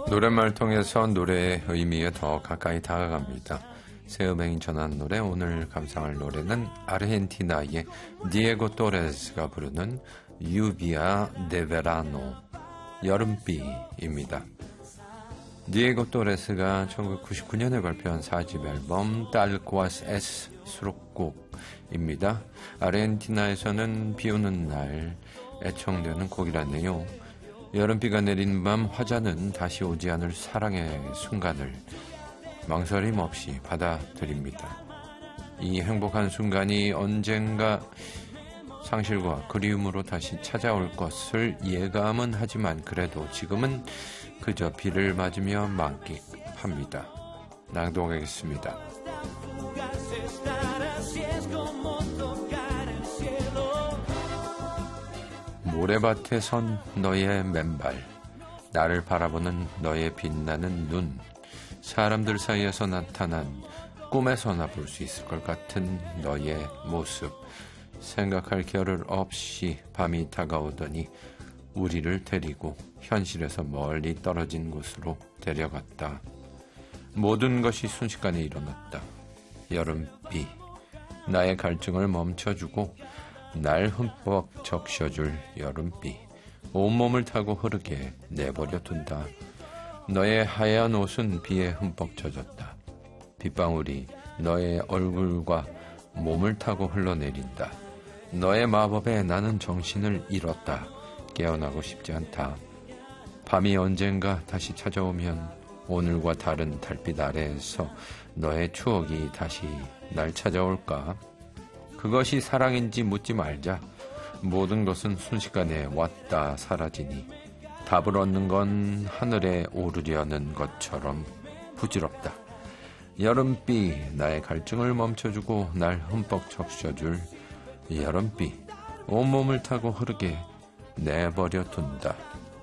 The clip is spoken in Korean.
노랫말을 통해서 노래의 의미에 더 가까이 다가갑니다. 새 음행이 전하는 노래, 오늘 감상할 노래는 아르헨티나의 디에고 또레스가 부르는 유비아 데 베라노, 여름비입니다. 디에고 또레스가 1999년에 발표한 4집 앨범 딸코아스 에스 수록곡입니다. 아르헨티나에서는 비 오는 날 애청되는 곡이라네요. 여름비가 내린 밤 화자는 다시 오지 않을 사랑의 순간을 망설임 없이 받아들입니다. 이 행복한 순간이 언젠가 상실과 그리움으로 다시 찾아올 것을 예감은 하지만 그래도 지금은 그저 비를 맞으며 만끽합니다. 낭독하겠습니다. 모래밭에 선 너의 맨발, 나를 바라보는 너의 빛나는 눈, 사람들 사이에서 나타난 꿈에서나 볼 수 있을 것 같은 너의 모습, 생각할 겨를 없이 밤이 다가오더니 우리를 데리고 현실에서 멀리 떨어진 곳으로 데려갔다. 모든 것이 순식간에 일어났다. 여름비, 나의 갈증을 멈춰주고 날 흠뻑 적셔줄 여름비, 온몸을 타고 흐르게 내버려 둔다. 너의 하얀 옷은 비에 흠뻑 젖었다. 빗방울이 너의 얼굴과 몸을 타고 흘러내린다. 너의 마법에 나는 정신을 잃었다. 깨어나고 싶지 않다. 밤이 언젠가 다시 찾아오면 오늘과 다른 달빛 아래에서 너의 추억이 다시 날 찾아올까? 그것이 사랑인지 묻지 말자. 모든 것은 순식간에 왔다 사라지니 답을 얻는 건 하늘에 오르려는 것처럼 부질없다. 여름비, 나의 갈증을 멈춰주고 날 흠뻑 적셔줄 여름비, 온몸을 타고 흐르게 내버려 둔다.